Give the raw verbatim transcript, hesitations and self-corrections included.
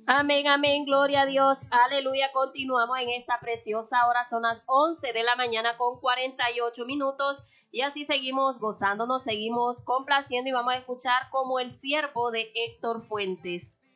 Amén, amén, gloria a Dios, aleluya. Continuamos en esta preciosa hora, son las once de la mañana con cuarenta y ocho minutos y así seguimos gozándonos, seguimos complaciendo y vamos a escuchar como el siervo de Héctor Fuentes.